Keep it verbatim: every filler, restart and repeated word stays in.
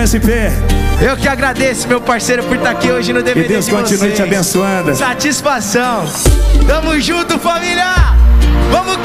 S P. Eu que agradeço, meu parceiro, por estar aqui hoje no D V D. E Deus de continue vocês. te abençoando. Satisfação. Tamo junto, família. Vamos que